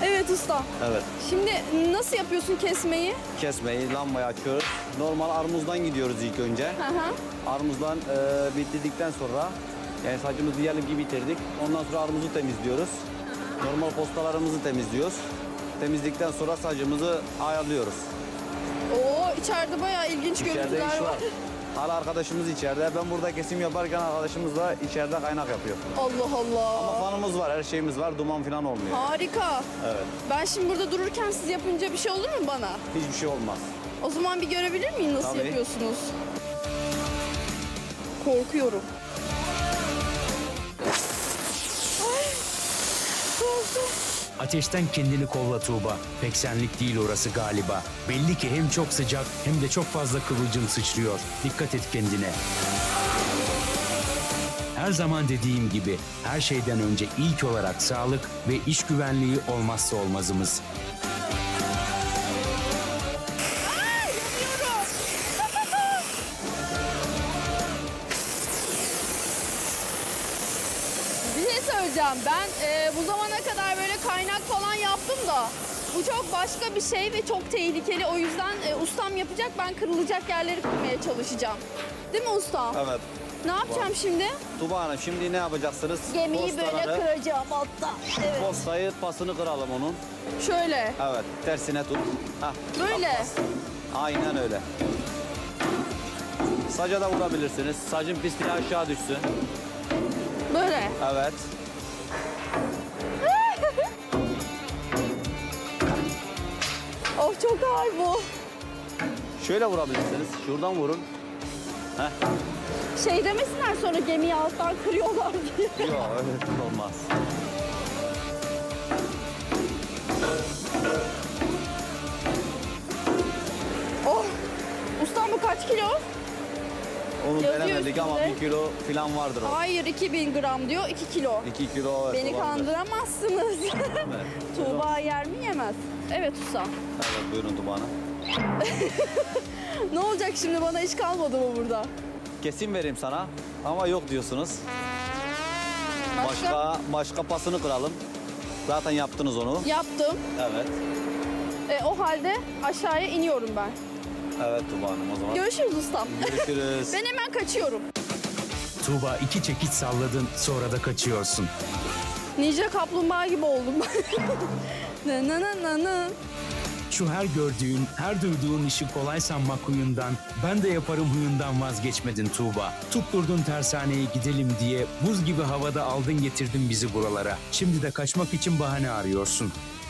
Evet usta. Evet. Şimdi nasıl yapıyorsun kesmeyi? Kesmeyi, lambayı açıyoruz. Normal armuzdan gidiyoruz ilk önce. Hı hı. Armuzdan bitirdikten sonra, yani sacımızı diyelim ki bitirdik. Ondan sonra armuzu temizliyoruz. Normal postalarımızı temizliyoruz. Temizledikten sonra sacımızı ayarlıyoruz. Oo, içeride bayağı ilginç İçeride görüntüler iş var. var. Hala arkadaşımız içeride. Ben burada kesim yaparken arkadaşımız da içeride kaynak yapıyor. Allah Allah. Ama fanımız var, her şeyimiz var. Duman falan olmuyor. Harika. Evet. Ben şimdi burada dururken siz yapınca bir şey olur mu bana? Hiçbir şey olmaz. O zaman bir görebilir miyim nasıl Tabii. yapıyorsunuz? Korkuyorum. Ay, korktum. Ateşten kendini kolla Tuğba. Pek senlik değil orası galiba. Belli ki hem çok sıcak hem de çok fazla kıvılcım sıçrıyor. Dikkat et kendine. Her zaman dediğim gibi her şeyden önce ilk olarak sağlık ve iş güvenliği olmazsa olmazımız. Bir şey söyleyeceğim. Ben bu zamana kadar böyle kaynak falan yaptım da bu çok başka bir şey ve çok tehlikeli. O yüzden ustam yapacak, ben kırılacak yerleri kırmaya çalışacağım. Değil mi ustam? Evet. Ne yapacağım şimdi? Tuba Hanım, şimdi ne yapacaksınız? Gemiyi böyle Postaları, kıracağım hatta. Evet. postayı, pasını kıralım onun. Şöyle. Evet, tersine tut. Hah, Böyle. bak, pas. Aynen öyle. Saca da vurabilirsiniz. Sacın pisliği aşağı düşsün. Böyle. Evet. Of çok ağır bu. Şöyle vurabilirsiniz. Şuradan vurun. Heh. Şey demesinler sonra gemiyi alttan kırıyorlar diye. Yok, öyle olmaz. Oh. Ustam bu kaç kilo? Onu Yazıyor denemedik ama üstünde. 1 kilo falan vardır o. Hayır 2000 gram diyor 2 kilo. 2 kilo evet, Beni olabilir. kandıramazsınız. Evet. Tuğba yer mi yemez? Evet usta. Evet, buyurun Tuba Hanım. Ne olacak şimdi, bana iş kalmadı mı burada? Kesim vereyim sana ama yok diyorsunuz. Başka pasını kıralım. Zaten yaptınız onu. Yaptım. Evet. O halde aşağıya iniyorum ben. Evet Tuba Hanım, o zaman. Görüşürüz ustam. Görüşürüz. Ben hemen kaçıyorum. Tuğba 2 çekiç salladın sonra da kaçıyorsun. Ninja kaplumbağa gibi oldum. Na na na na na. Şu her gördüğün, her duyduğun işi kolay sanmak huyundan, ben de yaparım huyundan vazgeçmedin Tuğba. Tutturdun tersaneye gidelim diye, buz gibi havada aldın getirdin bizi buralara. Şimdi de kaçmak için bahane arıyorsun.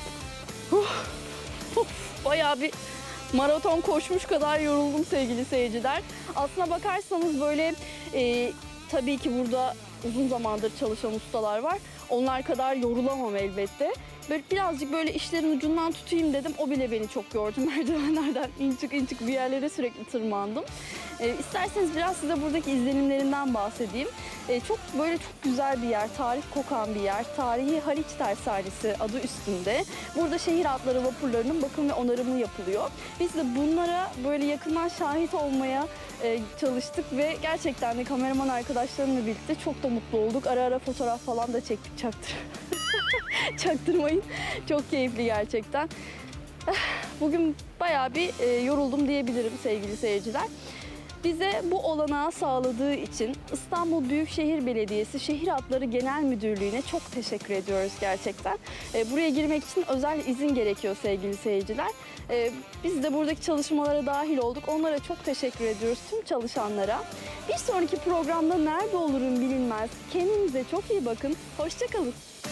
Bayağı bir maraton koşmuş kadar yoruldum sevgili seyirciler. Aslına bakarsanız böyle tabii ki burada uzun zamandır çalışan ustalar var. Onlar kadar yorulamam elbette. Böyle birazcık böyle işlerin ucundan tutayım dedim. O bile beni çok yordu. Merdivenlerden in çık bir yerlere sürekli tırmandım. İsterseniz biraz size buradaki izlenimlerinden bahsedeyim. Çok güzel bir yer, tarih kokan bir yer. Tarihi Haliç Tersanesi adı üstünde. Burada şehir atları vapurlarının bakım ve onarımı yapılıyor. Biz de bunlara böyle yakından şahit olmaya çalıştık ve gerçekten de kameraman arkadaşlarımla birlikte çok da mutlu olduk. Ara ara fotoğraf falan da çektik, çaktırmayın. Çok keyifli gerçekten. Bugün bayağı bir yoruldum diyebilirim sevgili seyirciler. Bize bu olanağı sağladığı için İstanbul Büyükşehir Belediyesi Şehir Hatları Genel Müdürlüğü'ne çok teşekkür ediyoruz gerçekten. Buraya girmek için özel izin gerekiyor sevgili seyirciler. Biz de buradaki çalışmalara dahil olduk. Onlara çok teşekkür ediyoruz, tüm çalışanlara. Bir sonraki programda nerede olurum bilinmez. Kendinize çok iyi bakın. Hoşça kalın.